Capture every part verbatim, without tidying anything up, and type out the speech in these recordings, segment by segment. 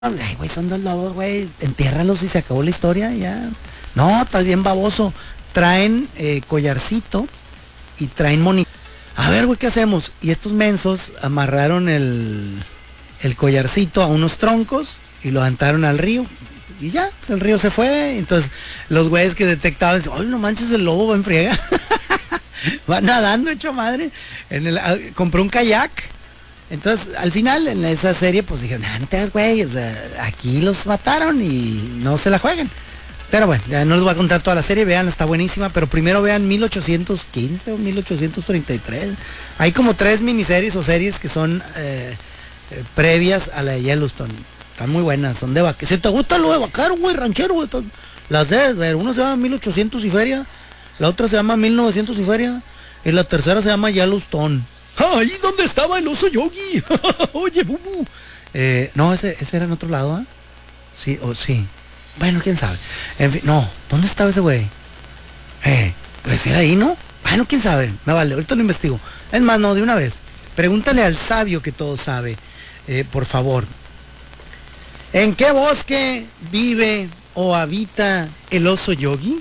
Ay, güey, son dos lobos, güey. Entiérralos y se acabó la historia, ya. No, estás bien baboso. Traen eh, collarcito y traen moni. A ver, güey, ¿qué hacemos? Y estos mensos amarraron el, el collarcito a unos troncos y lo aventaron al río. Y ya, el río se fue. Entonces, los güeyes que detectaban, dicen, ay, no manches, el lobo va en friega. Va nadando, hecho madre. En el, a, compró un kayak. Entonces, al final, en esa serie, pues dijeron, ah, no te hagas güey, aquí los mataron y no se la jueguen. Pero bueno, ya no les voy a contar toda la serie, vean, está buenísima, pero primero vean mil ochocientos quince o mil ochocientos treinta y tres. Hay como tres miniseries o series que son eh, eh, previas a la de Yellowstone. Están muy buenas, son de vaqueros. Si te gusta lo de vaquero, güey, ranchero, güey, las debes ver. Una se llama mil ochocientos y feria, la otra se llama mil novecientos y feria, y la tercera se llama Yellowstone. ¡Ahí donde estaba el oso Yogi! Oye, bubu. Eh, no, ese, ese era en otro lado, ¿eh? Sí, o oh, sí. Bueno, quién sabe. En fin, no, ¿dónde estaba ese güey? Eh, pues era ahí, ¿no? Bueno, quién sabe. Me vale, ahorita lo investigo. Es más, no, de una vez. Pregúntale al sabio que todo sabe, eh, por favor. ¿En qué bosque vive o habita el oso Yogi?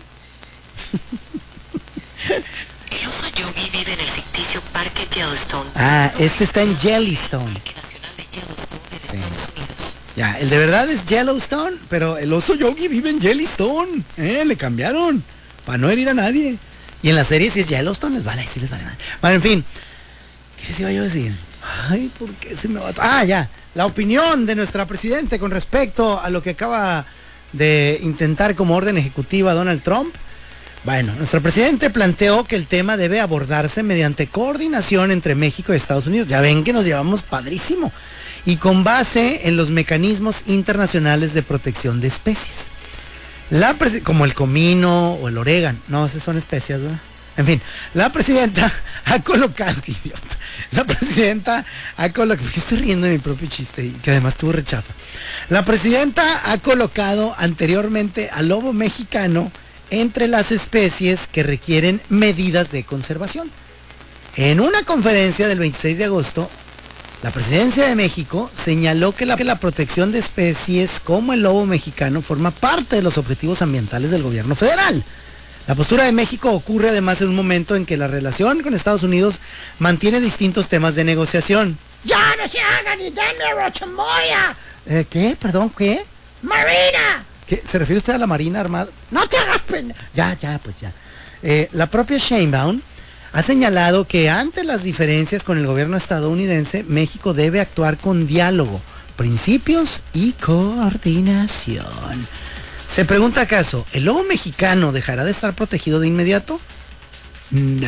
El oso Yogi vive en el ficticio Parque Yellowstone. Ah, este está en Yellowstone. Parque Nacional de Yellowstone en Sí. Estados Unidos. Ya, el de verdad es Yellowstone, pero el oso Yogi vive en Yellowstone. Eh, le cambiaron. Para no herir a nadie. Y en la serie si es Yellowstone, les vale, sí les vale. Bueno, en fin. ¿Qué les iba yo a decir? Ay, ¿por qué se me va? Ah, ya. La opinión de nuestra presidente con respecto a lo que acaba de intentar como orden ejecutiva Donald Trump. Bueno, nuestro presidente planteó que el tema debe abordarse mediante coordinación entre México y Estados Unidos. Ya ven que nos llevamos padrísimo. Y con base en los mecanismos internacionales de protección de especies. La como el comino o el orégano. No, esas son especias, ¿verdad? En fin, la presidenta ha colocado, qué idiota, la presidenta ha colocado, porque estoy riendo de mi propio chiste y que además tuvo rechaza. La presidenta ha colocado anteriormente al lobo mexicano entre las especies que requieren medidas de conservación. En una conferencia del veintiséis de agosto, la presidencia de México señaló que la, que la protección de especies como el lobo mexicano forma parte de los objetivos ambientales del gobierno federal. La postura de México ocurre además en un momento en que la relación con Estados Unidos mantiene distintos temas de negociación. ¡Ya no se hagan y denme rochamoya! Eh, ¿Qué? ¿Perdón? ¿Qué? ¡Marina! ¿Qué? ¿Se refiere usted a la Marina Armada? ¡No te hagas pena! Ya, ya, pues ya. Eh, la propia Sheinbaum ha señalado que ante las diferencias con el gobierno estadounidense, México debe actuar con diálogo, principios y coordinación. ¿Se pregunta acaso, el lobo mexicano dejará de estar protegido de inmediato? No.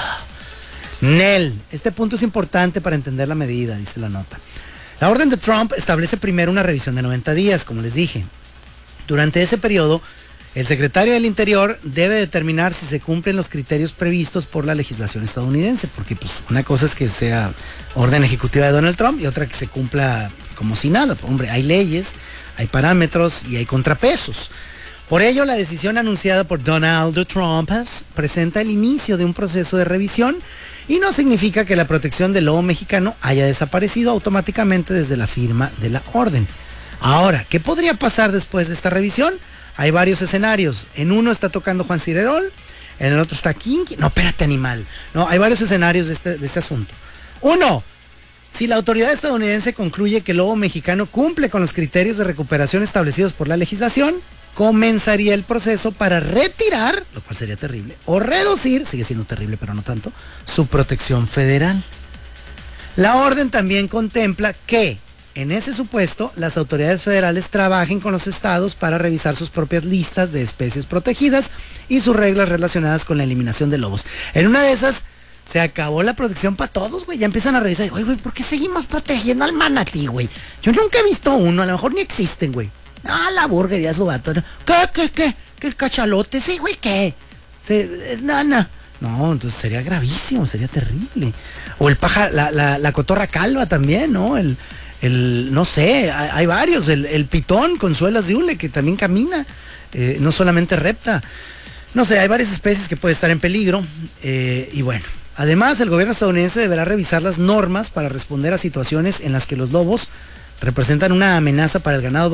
Nel, este punto es importante para entender la medida, dice la nota. La orden de Trump establece primero una revisión de noventa días, como les dije. Durante ese periodo, el secretario del Interior debe determinar si se cumplen los criterios previstos por la legislación estadounidense, porque pues una cosa es que sea orden ejecutiva de Donald Trump y otra que se cumpla como si nada. Hombre, hay leyes, hay parámetros y hay contrapesos. Por ello, la decisión anunciada por Donald Trump presenta el inicio de un proceso de revisión y no significa que la protección del lobo mexicano haya desaparecido automáticamente desde la firma de la orden. Ahora, ¿qué podría pasar después de esta revisión? Hay varios escenarios. En uno está tocando Juan Cirerol, en el otro está Kinky. No, espérate, animal. No, hay varios escenarios de este, de este asunto. Uno, si la autoridad estadounidense concluye que el lobo mexicano cumple con los criterios de recuperación establecidos por la legislación, comenzaría el proceso para retirar, lo cual sería terrible, o reducir, sigue siendo terrible pero no tanto, su protección federal. La orden también contempla que, en ese supuesto, las autoridades federales trabajen con los estados para revisar sus propias listas de especies protegidas y sus reglas relacionadas con la eliminación de lobos. En una de esas, se acabó la protección para todos, güey. Ya empiezan a revisar. Oye, güey, ¿por qué seguimos protegiendo al manatí, güey? Yo nunca he visto uno, a lo mejor ni existen, güey. Ah, la burguería, su vato. ¿Qué, qué, qué? ¿Qué el cachalote? Sí, güey, ¿qué? Se, es nana. No, entonces sería gravísimo, sería terrible. O el paja, la, la, la cotorra calva también, ¿no? El... El, no sé, hay, hay varios, el, el pitón con suelas de hule que también camina, eh, no solamente repta. No sé, hay varias especies que pueden estar en peligro, eh, y bueno, además el gobierno estadounidense deberá revisar las normas para responder a situaciones en las que los lobos representan una amenaza para el ganado